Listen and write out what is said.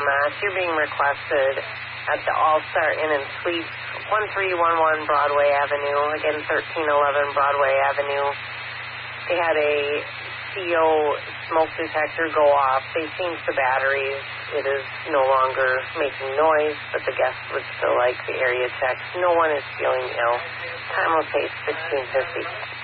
Mass. You're being requested at the All-Star Inn and Suites, 1311 Broadway Avenue, again 1311 Broadway Avenue. They had a CO smoke detector go off. They changed the batteries. It is no longer making noise, but the guests would still like the area checks. No one is feeling ill. Time will say 16:50.